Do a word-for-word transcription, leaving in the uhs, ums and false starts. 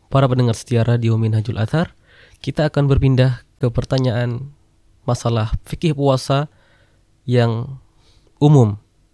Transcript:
para pendengar setia radio Minhajul Athar, kita akan berpindah ke pertanyaan masalah fikih puasa yang umum.